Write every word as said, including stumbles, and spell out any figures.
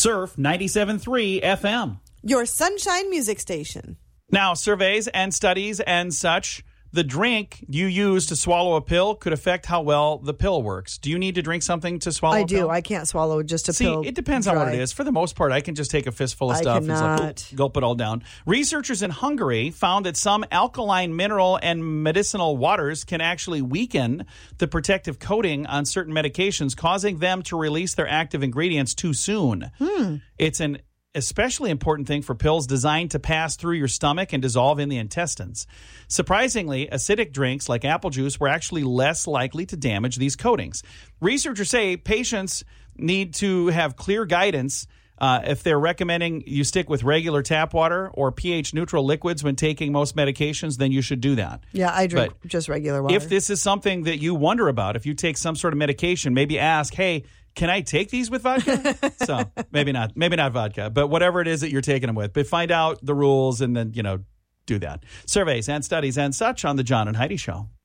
Surf ninety-seven point three F M. Your Sunshine Music Station. Now, surveys and studies and such, the drink you use to swallow a pill could affect how well the pill works. Do you need to drink something to swallow I a do. pill? I can't swallow just a See, pill. it depends dry. on what it is. For the most part, I can just take a fistful of I stuff and cannot. like, gulp, gulp it all down. Researchers in Hungary found that some alkaline mineral and medicinal waters can actually weaken the protective coating on certain medications, causing them to release their active ingredients too soon. Hmm. It's an especially important thing for pills designed to pass through your stomach and dissolve in the intestines. Surprisingly, acidic drinks like apple juice were actually less likely to damage these coatings. Researchers say patients need to have clear guidance uh, if they're recommending you stick with regular tap water or pH-neutral liquids when taking most medications, then you should do that. Yeah, I drink But just regular water. if this is something that you wonder about, if you take some sort of medication, maybe ask, hey, can I take these with vodka? So maybe not, maybe not vodka, but whatever it is that you're taking them with. But find out the rules and then, you know, do that. Surveys and studies and such on the John and Heidi Show.